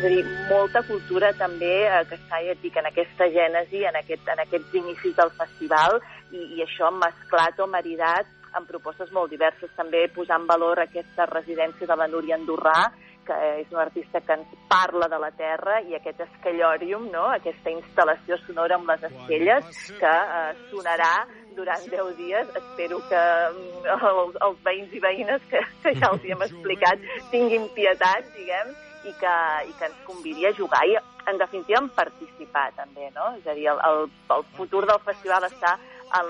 a dir, molta cultura també que està, ja et dic, en aquesta gènesi, en aquests inicis del festival, i això mesclat o maridat amb propostes molt diverses. També posar en valor aquesta residència de la Núria Andorrà, que és una artista que ens parla de la Terra, i aquest esquellòrium, no? Aquesta instal·lació sonora amb les esquelles, que sonarà durant 10 dies. Espero que els veïns i veïnes, que ja els hi hem explicat, tinguin pietat, diguem, i que ens convidi a jugar i, en definitiva, a participar també, no? És a dir, el futur del festival està